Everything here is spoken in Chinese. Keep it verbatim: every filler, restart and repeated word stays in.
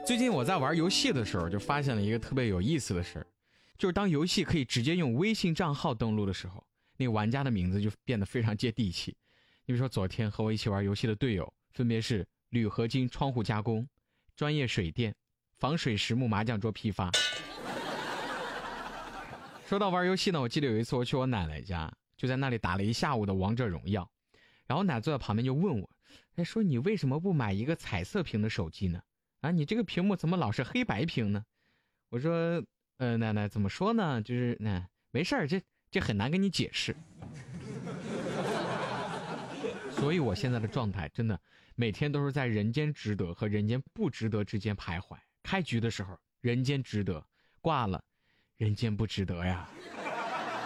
最近我在玩游戏的时候，就发现了一个特别有意思的事儿，就是当游戏可以直接用微信账号登录的时候，那个玩家的名字就变得非常接地气。你比如说昨天和我一起玩游戏的队友，分别是铝合金窗户加工、专业水电、防水实木麻将桌批发。说到玩游戏呢，我记得有一次我去我奶奶家，就在那里打了一下午的王者荣耀，然后奶坐在旁边就问我，哎，说你为什么不买一个彩色屏的手机呢？啊，你这个屏幕怎么老是黑白屏呢？我说，呃，奶奶怎么说呢？就是那、呃、没事儿，这这很难跟你解释。所以我现在的状态真的每天都是在人间值得和人间不值得之间徘徊。开局的时候人间值得，挂了人间不值得呀。